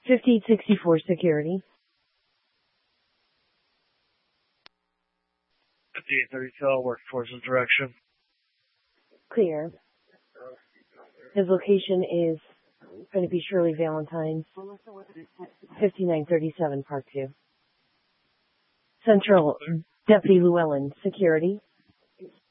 5864 security. 5832, work towards his direction. Clear. His location is going to be Shirley Valentine's, 5937 Parkview. Central, Deputy Llewellyn, security.